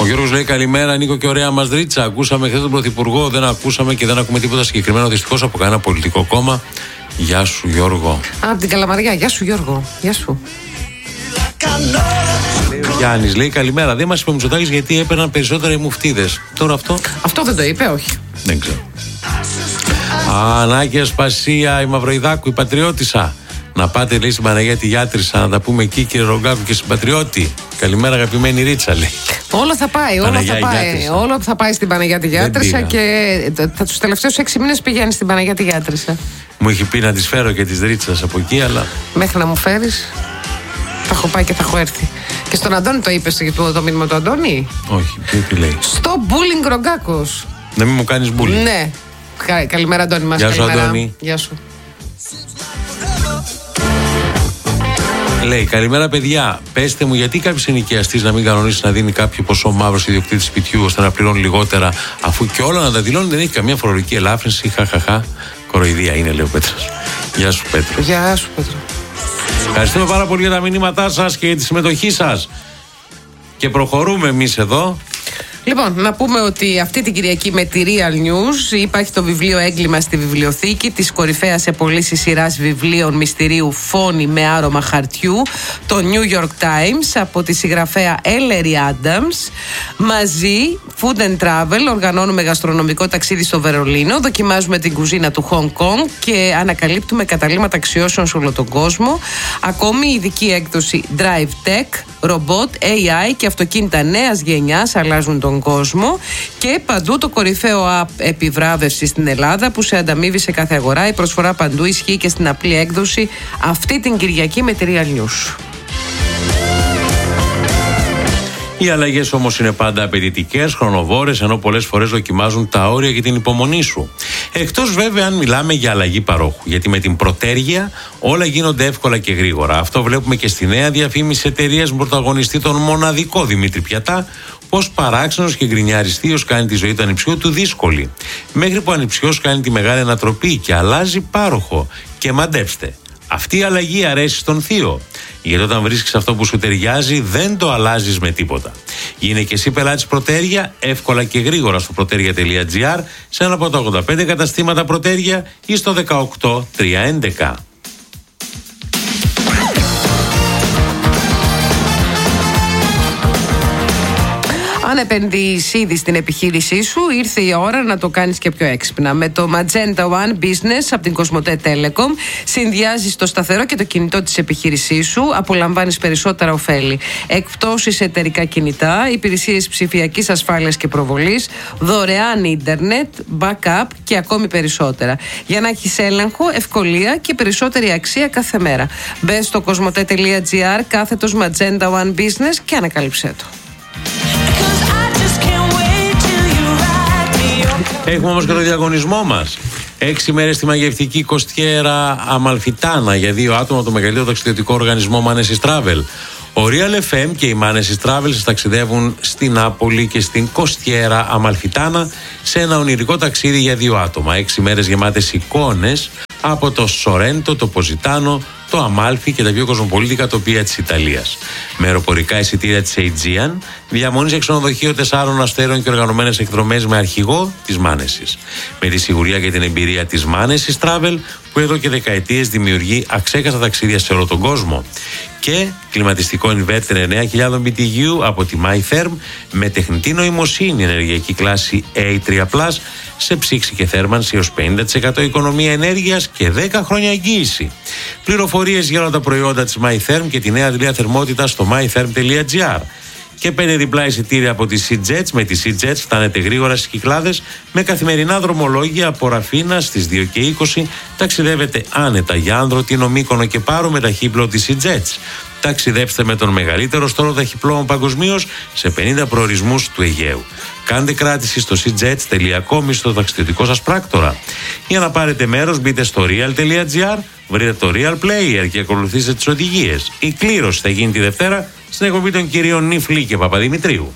Ο Γιώργος λέει καλημέρα, Νίκο και ωραία μας Δρίτσα. Ακούσαμε χθες τον Πρωθυπουργό, δεν ακούσαμε και δεν ακούμε τίποτα συγκεκριμένο δυστυχώς από κανένα πολιτικό κόμμα. Γεια σου Γιώργο. Από την Καλαμαριά, γεια σου Γιώργο. Γεια σου. Ο Γιάννης λέει καλημέρα. Δεν μας είπε ο Μητσοτάκης γιατί έπαιρναν περισσότερα οι μουφτίδες. Τώρα αυτό. Αυτό δεν το είπε, όχι. Δεν ξέρω. Ανάκη Ασπασία, η Μαυροϊδάκου, η Πατριώτισσα. Να πάτε λέει στην Παναγία τη Γιάτρισσα, να τα πούμε εκεί κύριε Ρογκάκου και Συμπατριώτη. Καλημέρα αγαπημένη Ρίτσα λέει. Όλο θα πάει, όλο θα πάει στην Παναγία τη Γιάτρισσα και τους τελευταίους 6 μήνες πηγαίνει στην Παναγία τη Γιάτρισσα. Μου έχει πει να τις φέρω και τις Ρίτσας από εκεί, αλλά. Μέχρι να μου φέρεις, θα έχω πάει και θα έχω έρθει. Και στον Αντώνη το είπες το μήνυμα του Αντώνη? Όχι, τι λέει. Στο bullying Ρογκάκος. Να μην μου κάνεις bullying. Ναι. Καλημέρα Αντώνη μας. Γεια σου Αντώνη. Γεια σου. Λέει καλημέρα παιδιά. Πέστε μου γιατί κάποιος ενοικιαστής να μην κανονίσει να δίνει κάποιο ποσό μαύρος ιδιοκτήτη σπιτιού ώστε να πληρώνει λιγότερα, αφού και όλα να τα δηλώνει, δεν έχει καμία φορολογική ελάφρυνση. Χαχαχά. Κοροϊδία είναι, λέει ο Πέτρος. Γεια σου Πέτρο. Γεια σου Πέτρο. Ευχαριστούμε πάρα πολύ για τα μηνύματά σας και για τη συμμετοχή σας. Και προχωρούμε εμείς εδώ. Λοιπόν, να πούμε ότι αυτή την Κυριακή με τη Real News υπάρχει το βιβλίο Έγκλημα στη βιβλιοθήκη της κορυφαίας σε πωλήσεις σειράς βιβλίων μυστηρίου Φόνη με άρωμα χαρτιού, το New York Times, από τη συγγραφέα Ellery Adams. Μαζί, Food and Travel, οργανώνουμε γαστρονομικό ταξίδι στο Βερολίνο, δοκιμάζουμε την κουζίνα του Hong Kong και ανακαλύπτουμε καταλήμματα αξιώσεων σε όλο τον κόσμο. Ακόμη ειδική έκδοση Drive Tech, ρομπότ, AI και αυτοκίνητα νέας γενιάς αλλάζουν τον κόσμο, και παντού το κορυφαίο app επιβράβευση στην Ελλάδα που σε ανταμείβει σε κάθε αγορά. Η προσφορά παντού ισχύει και στην απλή έκδοση αυτή την Κυριακή με τη Real News. Οι αλλαγές όμως είναι πάντα απαιτητικές, χρονοβόρες, ενώ πολλές φορές δοκιμάζουν τα όρια για την υπομονή σου. Εκτός βέβαια αν μιλάμε για αλλαγή παρόχου, γιατί με την προτέργεια όλα γίνονται εύκολα και γρήγορα. Αυτό βλέπουμε και στη νέα διαφήμιση εταιρείας με πρωταγωνιστή τον μοναδικό Δημήτρη Πιατά, πως παράξενος και γκρινιάρης θείος κάνει τη ζωή του ανιψιού του δύσκολη. Μέχρι που ο ανιψιός κάνει τη μεγάλη ανατροπή και αλλάζει πάροχο. Και μαντέψτε, αυτή η αλλαγή αρέσει στον θείο. Γιατί όταν βρίσκεις αυτό που σου ταιριάζει, δεν το αλλάζεις με τίποτα. Γίνε και εσύ πελάτης Προτέργεια, εύκολα και γρήγορα στο protergia.gr, σε ένα από τα 85 καταστήματα Προτέργεια ή στο 18311. Αν επενδύεις ήδη στην επιχείρησή σου, ήρθε η ώρα να το κάνεις και πιο έξυπνα. Με το Magenta One Business από την Κοσμοτέ Telecom συνδυάζεις το σταθερό και το κινητό της επιχείρησής σου, απολαμβάνεις περισσότερα ωφέλη. Εκπτώσεις σε εταιρικά κινητά, υπηρεσίες ψηφιακής ασφάλειας και προβολής, δωρεάν ίντερνετ, backup και ακόμη περισσότερα. Για να έχεις έλεγχο, ευκολία και περισσότερη αξία κάθε μέρα. Μπες στο κοσμοτέ.gr /Magenta One Business και ανακάλυψέ το. Έχουμε όμως και το διαγωνισμό μας. 6 μέρες στη μαγευτική κοστιέρα Αμαλφιτάνα για 2 άτομα, το μεγαλύτερο ταξιδιωτικό οργανισμό Manesis Travel. Ο Real FM και οι Manesis Travel σας ταξιδεύουν στην Νάπολη και στην κοστιέρα Αμαλφιτάνα σε ένα ονειρικό ταξίδι για 2 άτομα. 6 μέρες γεμάτες εικόνες από το Σορέντο, το Ποζιτάνο, το Αμάλφι και τα πιο κοσμοπολίτικα τοπία της Ιταλίας. Με αεροπορικά εισιτήρια της Aegean, διαμονή σε ξενοδοχείο 4 αστέρων και οργανωμένες εκδρομές με αρχηγό της Manesis. Με τη σιγουριά και την εμπειρία της Manesis Travel, που εδώ και δεκαετίες δημιουργεί αξέχαστα ταξίδια σε όλο τον κόσμο. Και κλιματιστικό inverter 9.000 BTU από τη MyTherm με τεχνητή νοημοσύνη ενεργειακή κλάση A3+, σε ψήξη και θέρμανση έως 50% οικονομία ενέργειας και 10 χρόνια εγγύηση. Πληροφορίες για όλα τα προϊόντα της MyTherm και τη νέα αντιλία θερμότητα στο mytherm.gr. Και 5 διπλά εισιτήρια από τη SeaJets. Με τη SeaJets φτάνετε γρήγορα στις Κυκλάδες με καθημερινά δρομολόγια από Ραφίνα στις 2 και 20. Ταξιδεύετε άνετα για Άνδρο, Μύκονο και Πάρο με ταχύπλο της SeaJets. Ταξιδέψτε με τον μεγαλύτερο στόλο ταχυπλώων παγκοσμίως σε 50 προορισμούς του Αιγαίου. Κάντε κράτηση στο seajets.com ή στο ταξιδιωτικό σας πράκτορα. Για να πάρετε μέρος μπείτε στο real.gr, βρείτε το Real Player και ακολουθήστε τις οδηγίες. Η κλήρωση θα γίνει τη Δευτέρα στην εκπομπή των κυρίων Νιφλή και Παπαδημητρίου.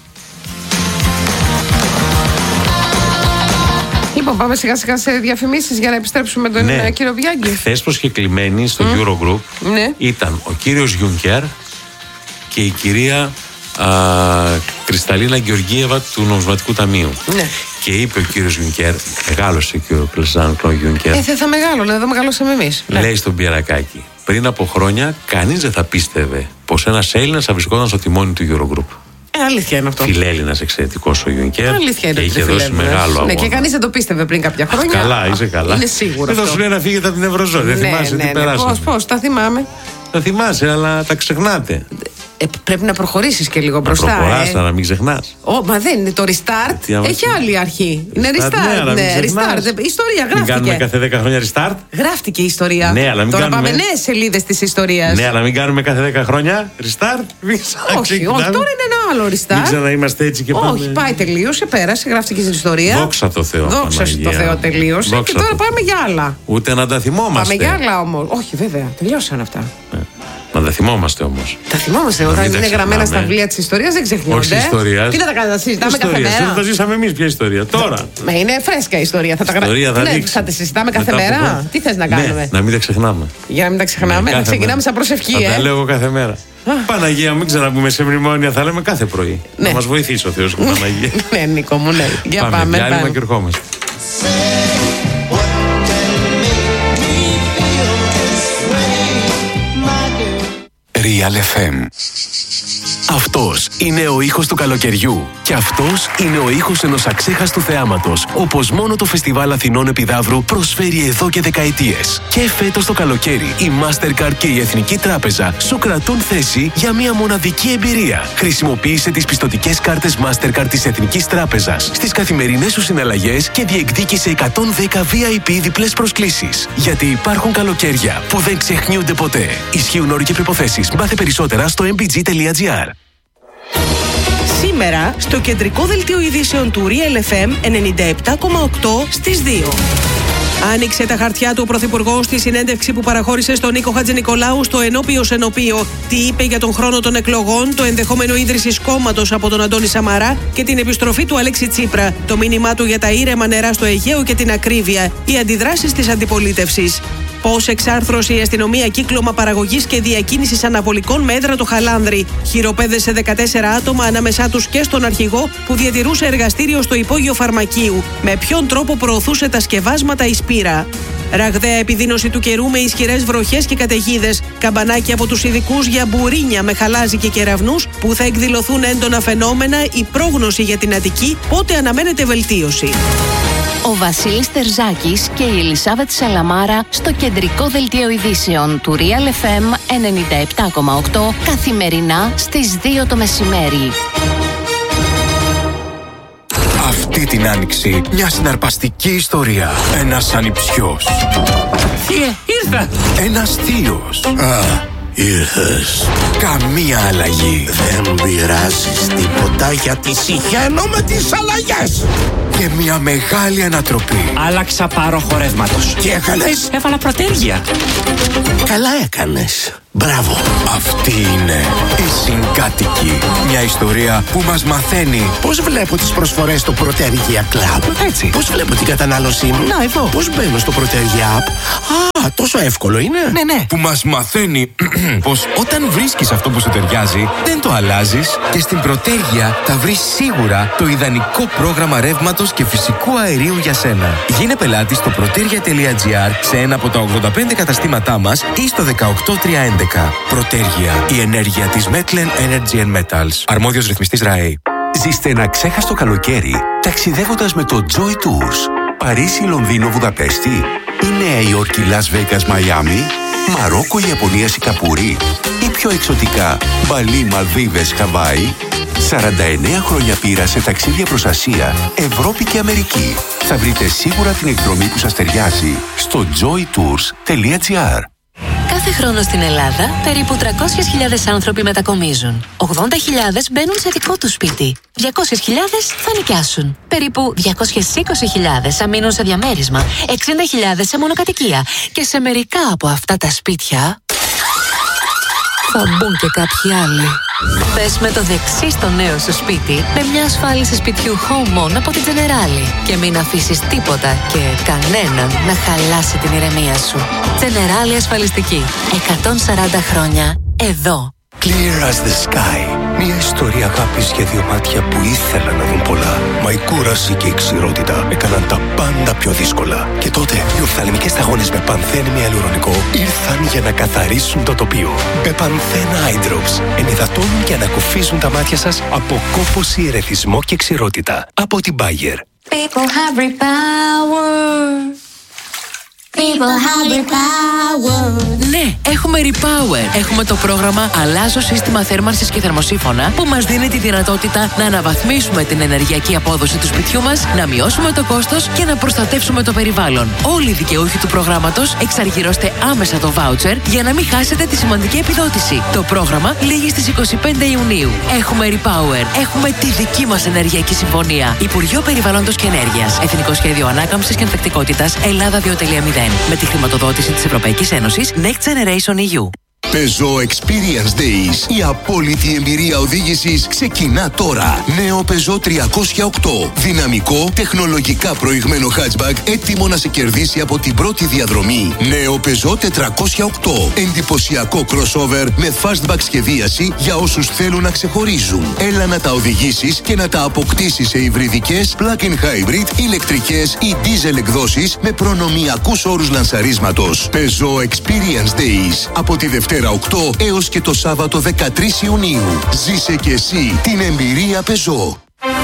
Λοιπόν, πάμε σιγά σιγά σε διαφημίσεις για να επιστρέψουμε τον κύριο Βιάγκη. Χθες προσκεκλημένοι στο Eurogroup ήταν ο κύριος Γιούνκερ και η κυρία Κρυσταλίνα Γεωργίεβα του Νομισματικού Ταμείου. Ναι. Και είπε ο κύριος Γιουνκέρ, μεγάλωσε και ο Ζαν Κλοντ Γιουνκέρ. Θα μεγάλωνε, εδώ μεγαλώσαμε εμείς. Λέει στον Πιερακάκη, πριν από χρόνια κανείς δεν θα πίστευε πως ένας Έλληνας θα βρισκόταν στο τιμόνι του Eurogroup. Αλήθεια είναι αυτό. Φιλέλληνας εξαιρετικός ο Γιουνκέρ. Αλήθεια είναι. Και είχε δώσει μεγάλο αγώνα. Ναι, και κανείς δεν το πίστευε πριν κάποια χρόνια. Καλά, είσαι καλά. Είναι σίγουρο. Δεν θα σου λέει να φύγετε από την Ευρωζώνη. Δεν θυμάσαι τι περάσαμε. Πώς, τα θυμάμαι. Τα θυμάσαι, αλλά τα ξεχνάτε. Πρέπει να προχωρήσεις και λίγο μπροστά. Να προχωράς, να μην ξεχνάς. Μα δεν είναι το restart. Έχει άλλη αρχή. Είναι restart. Ναι, restart. Ιστορία γράφτηκε. Μην κάνουμε κάθε 10 χρόνια restart. Γράφτηκε η ιστορία. Ναι, αλλά μην τώρα κάνουμε... πάμε νέες σελίδες της ιστορίας. Ναι, αλλά μην κάνουμε κάθε 10 χρόνια restart. Όχι, τώρα είναι ένα άλλο restart. Μην ξαναείμαστε έτσι και πάμε. Όχι, πάει, τελείωσε, πέρασε, γράφτηκε στην ιστορία. Δόξα τω Θεώ. Δόξα τω Θεώ, τελείωσε. Και τώρα πάμε για άλλα. Ούτε να τα θυμόμαστε. Πάμε για άλλα όμως. Όχι, βέβαια, τελειώσαν αυτά. Να τα θυμόμαστε όμως. Τα θυμόμαστε. Όταν είναι γραμμένα στα βιβλία της ιστορίας δεν ξεχνιόνται. Όχι ιστορίας. Τι να τα κάνουμε, συζητάμε κάθε μέρα. Δεν τα ζήσαμε εμείς πια ιστορία. Τώρα. Είναι φρέσκα η ιστορία. Θα τα συζητάμε κάθε μέρα. Τι θες να κάνουμε. Να μην τα ξεχνάμε. Για να μην τα ξεχνάμε. Να ξεκινάμε σαν προσευχή. Θα τα λέω κάθε μέρα. Παναγία, μην ξαναπούμε σε μνημόνια. Θα λέμε κάθε πρωί. Να μας βοηθήσει ο Θεός και Παναγία. Ναι, Νίκο μου, ναι. Για πάμε. Διάλειμμα και ερχόμαστε. Real FM. Αυτός είναι ο ήχος του καλοκαιριού. Και αυτός είναι ο ήχος ενός αξέχαστου θεάματος, όπως μόνο το Φεστιβάλ Αθηνών Επιδαύρου προσφέρει εδώ και δεκαετίες. Και φέτος το καλοκαίρι, η Mastercard και η Εθνική Τράπεζα σου κρατούν θέση για μια μοναδική εμπειρία. Χρησιμοποίησε τις πιστωτικές κάρτες Mastercard της Εθνικής Τράπεζας στις καθημερινές σου συναλλαγές και διεκδίκησε 110 VIP διπλές προσκλήσεις. Γιατί υπάρχουν καλοκαίρια που δεν ξεχνιούνται ποτέ. Ισχύουν όροι και προϋποθέσεις. Μάθε περισσότερα στο mbg.gr. Σήμερα στο κεντρικό δελτίο ειδήσεων του Real FM 97,8 στις 2. Άνοιξε τα χαρτιά του ο Πρωθυπουργός στη συνέντευξη που παραχώρησε στον Νίκο Χατζηνικολάου στο Ενώπιο Σενοπείο. Τι είπε για τον χρόνο των εκλογών, το ενδεχόμενο ίδρυσης κόμματος από τον Αντώνη Σαμαρά και την επιστροφή του Αλέξη Τσίπρα. Το μήνυμά του για τα ήρεμα νερά στο Αιγαίο και την ακρίβεια. Οι αντιδράσεις της αντιπολίτευσης. Πώς εξάρθρωσε η αστυνομία κύκλωμα παραγωγής και διακίνησης αναβολικών με έδρα το Χαλάνδρι. Χειροπέδεσε 14 άτομα, ανάμεσά τους και στον αρχηγό που διατηρούσε εργαστήριο στο υπόγειο φαρμακείου. Με ποιον τρόπο προωθούσε τα σκευάσματα η Σπύρα. Ραγδαία επιδείνωση του καιρού με ισχυρές βροχές και καταιγίδες. Καμπανάκι από τους ειδικούς για μπουρίνια με χαλάζι και κεραυνούς που θα εκδηλωθούν έντονα φαινόμενα. Η πρόγνωση για την Αττική πότε αναμένεται βελτίωση. Ο Βασίλης Τερζάκης και η Ελισάβετ Σαλαμάρα στο κεντρικό δελτίο ειδήσεων του Real FM 97,8 καθημερινά στις 2 το μεσημέρι. Αυτή την άνοιξη μια συναρπαστική ιστορία. Ένας ανιψιός. Ήρθα. Ένας θείος. Ήρθες. Καμία αλλαγή. Δεν πειράζεις τίποτα γιατί συχαίνω με τις αλλαγές. Και μια μεγάλη ανατροπή. Άλλαξα πάροχο ρεύματος. Τι έκανες? Έβαλα προτέργεια. Καλά έκανες. Μπράβο. Αυτή είναι η Συγκάτοικοι. Μια ιστορία που μας μαθαίνει πώς βλέπω τις προσφορές στο Protergia Club. Έτσι. Πώς βλέπω την κατανάλωσή μου. Να, εδώ. Πώς μπαίνω στο Protergia App. Τόσο εύκολο είναι. Ναι. Που μας μαθαίνει πως όταν βρίσκεις αυτό που σου ταιριάζει, δεν το αλλάζεις και στην Protergia θα βρεις σίγουρα το ιδανικό πρόγραμμα ρεύματος και φυσικού αερίου για σένα. Γίνε πελάτης στο protergia.gr σε ένα από τα 85 καταστήματά μας ή στο 18311. Protergia, η ενέργεια της Metlen Energy and Metals. Αρμόδιος ρυθμιστής ΡΑΕ. Ζήστε ένα ξέχαστο καλοκαίρι ταξιδεύοντας με το Joy Tours. Παρίσι, Λονδίνο, Βουδαπέστη ή Νέα Υόρκη, Las Vegas, Μαϊάμι, Μαρόκο, Ιαπωνία, Σιγκαπούρη ή πιο εξωτικά Μπαλί, Μαλδίβες, Χαβάη. 49 χρόνια πείρα σε ταξίδια προς Ασία, Ευρώπη και Αμερική. Θα βρείτε σίγουρα την εκδρομή που σας ταιριάζει στο joytours.gr. Κάθε χρόνο στην Ελλάδα, περίπου 300.000 άνθρωποι μετακομίζουν. 80.000 μπαίνουν σε δικό τους σπίτι. 200.000 θα νοικιάσουν. Περίπου 220.000 θα μείνουν σε διαμέρισμα. 60.000 σε μονοκατοικία. Και σε μερικά από αυτά τα σπίτια θα μπουν και κάποιοι άλλοι. Μπες με το δεξί στο νέο σου σπίτι με μια ασφάλιση σπιτιού Home On από την Generali και μην αφήσεις τίποτα και κανέναν να χαλάσει την ηρεμία σου. Generali ασφαλιστική. 140 χρόνια εδώ. Clear as the sky. Μια ιστορία αγάπης για δύο μάτια που ήθελαν να δουν πολλά. Μα η κούραση και η ξηρότητα έκαναν τα πάντα πιο δύσκολα. Και τότε οι οφθαλμικές σταγόνες με πανθένη ιαλουρονικό ήρθαν για να καθαρίσουν το τοπίο. Με πανθένα eye drops ενυδατώνουν και ανακουφίζουν τα μάτια σας από κόπωση, ερεθισμό και ξηρότητα. Από την Bayer. People have repower. People have repower. Ναι, έχουμε Repower. Έχουμε το πρόγραμμα Αλλάζω σύστημα θέρμανσης και θερμοσύφωνα που μας δίνει τη δυνατότητα να αναβαθμίσουμε την ενεργειακή απόδοση του σπιτιού μας, να μειώσουμε το κόστος και να προστατεύσουμε το περιβάλλον. Όλοι οι δικαιούχοι του προγράμματος εξαργυρώστε άμεσα το voucher για να μην χάσετε τη σημαντική επιδότηση. Το πρόγραμμα λήγει στις 25 Ιουνίου. Έχουμε Repower. Έχουμε τη δική μας ενεργειακή συμφωνία. Υπουργείο Περιβάλλοντος και Ενέργειας. Εθνικό Σχέδιο Ανάκαμψης και Ανθεκτικότητας Ελλάδα 2.0. Με τη χρηματοδότηση της Ευρωπαϊκής Ένωσης Next Generation EU. Peugeot Experience Days. Η απόλυτη εμπειρία οδήγησης ξεκινά τώρα. Νέο Peugeot 308. Δυναμικό, τεχνολογικά προηγμένο hatchback έτοιμο να σε κερδίσει από την πρώτη διαδρομή. Νέο Peugeot 408. Εντυπωσιακό crossover με fastback σχεδίαση για όσους θέλουν να ξεχωρίζουν. Έλα να τα οδηγήσεις και να τα αποκτήσεις σε υβριδικές, plug-in hybrid, ηλεκτρικές ή diesel εκδόσεις με προνομιακούς όρους λανσαρίσματος. Peugeot Experience Days. Από τη Δευτέρα 8 έως και το Σάββατο 13 Ιουνίου. Ζήσε και εσύ την εμπειρία Peugeot.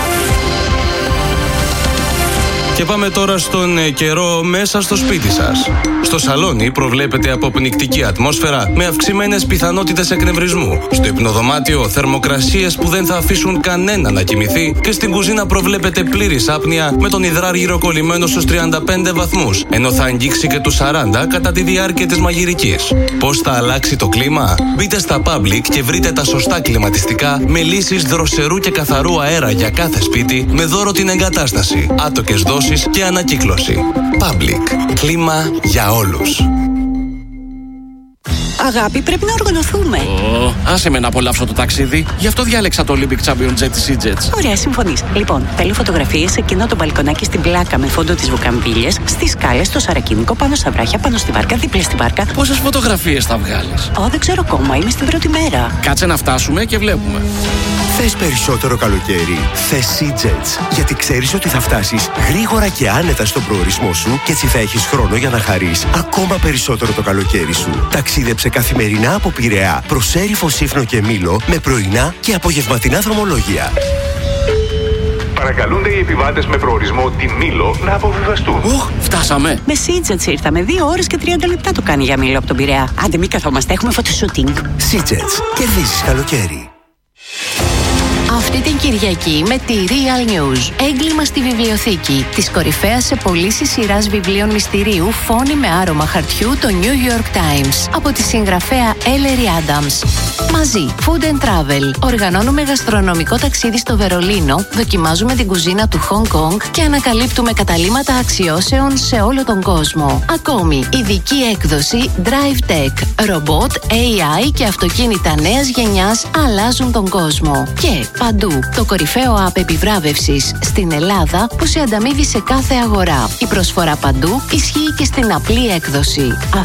Και πάμε τώρα στον καιρό μέσα στο σπίτι σας. Στο σαλόνι προβλέπεται αποπνικτική ατμόσφαιρα με αυξημένες πιθανότητες εκνευρισμού. Στο υπνοδωμάτιο θερμοκρασίες που δεν θα αφήσουν κανένα να κοιμηθεί και στην κουζίνα προβλέπεται πλήρης άπνοια με τον υδράργυρο κολλημένο στους 35 βαθμούς, ενώ θα αγγίξει και τους 40 κατά τη διάρκεια της μαγειρικής. Πώς θα αλλάξει το κλίμα? Μπείτε στα Public και βρείτε τα σωστά κλιματιστικά με λύσεις δροσερού και καθαρού αέρα για κάθε σπίτι με δώρο την εγκατάσταση, άτοκες δόσεις και ανακύκλωση. Public. Κλίμα για όλους. Αγάπη, πρέπει να οργανωθούμε. Άσε με να απολαύσω το ταξίδι. Γι' αυτό διάλεξα το Olympic Champion Jet της EasyJet. Ωραία, συμφωνείς. Λοιπόν, θέλω φωτογραφίες σε εκείνο το μπαλκονάκι στην πλάκα με φόντο τις βουκαμβίλιες, στις σκάλες, στο σαρακίνικο, πάνω στα βράχια, πάνω στη βάρκα, δίπλα στη βάρκα. Πόσες φωτογραφίες θα βγάλεις? Δεν ξέρω ακόμα. Είμαι στην πρώτη μέρα. Κάτσε να φτάσουμε και βλέπουμε. Θες περισσότερο καλοκαίρι? Θες EasyJet. Γιατί ξέρεις ότι θα φτάσεις γρήγορα και άνετα στον προορισμό σου και έτσι θα έχεις χρόνο για να χαρείς ακόμα περισσότερο το καλοκαίρι σου. Ταξίδεψε καθημερινά από Πειραιά προς Έρυφο, Σύφνο και Μήλο με πρωινά και απογευματινά δρομολόγια. Παρακαλούνται οι επιβάτες με προορισμό τη Μήλο να αποβιβαστούν. Φτάσαμε. Με EasyJet ήρθαμε. 2 ώρες και 30 λεπτά το κάνει για Μήλο από τον Πειραιά. Άντε, μην καθόμαστε. Έχουμε φωτοσούτινγκ. EasyJet. Κερδίζεις καλοκαίρι. Αυτή την Κυριακή με τη Real News. Έγκλημα στη βιβλιοθήκη. Της κορυφαίας σε πωλήσεις σειράς βιβλίων μυστηρίου Φόνοι με άρωμα χαρτιού, το New York Times. Από τη συγγραφέα Ellery Adams. Μαζί, Food and Travel. Οργανώνουμε γαστρονομικό ταξίδι στο Βερολίνο, δοκιμάζουμε την κουζίνα του Hong Kong και ανακαλύπτουμε καταλύματα αξιώσεων σε όλο τον κόσμο. Ακόμη, ειδική έκδοση Drive Tech. Ρομπότ, AI και αυτοκίνητα νέας γενιάς αλλάζουν τον κόσμο. Και παντού, το κορυφαίο app επιβράβευσης στην Ελλάδα που σε ανταμείβει σε κάθε αγορά. Η προσφορά παντού ισχύει και στην απλή έκδοση.